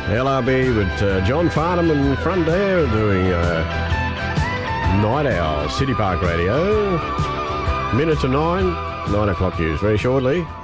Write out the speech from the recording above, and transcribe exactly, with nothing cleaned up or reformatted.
L R B with uh, John Farnham in front there doing uh, Night Owl, City Park Radio. Minute to nine, nine o'clock news very shortly.